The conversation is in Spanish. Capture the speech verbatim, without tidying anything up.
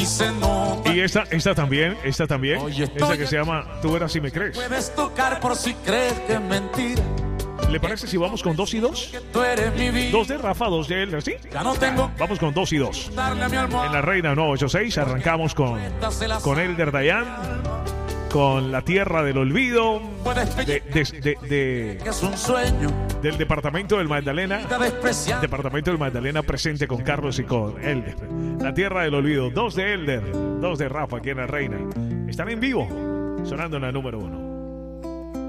Y se nota. Y esta, esta también, esta también, Oye, esta estoy- que se llama Tú verás si me crees. Puedes tocar por si crees que es mentira. ¿Le parece si vamos con dos y dos? Que tú eres mi vida. Dos de Rafa, dos de él, ¿sí? Ya no tengo que Vamos con dos y dos. darle a mi almohada. En la Reina nueve ocho seis arrancamos con, con Elder Dayan, con La Tierra del Olvido, Puedes de, de- de- de- que es un sueño. del Departamento del Magdalena. Te despreciar. Departamento del Magdalena presente con Carlos y con Elder. La Tierra del Olvido, dos de Elder, dos de Rafa aquí en la Reina. Están en vivo, sonando en la número uno.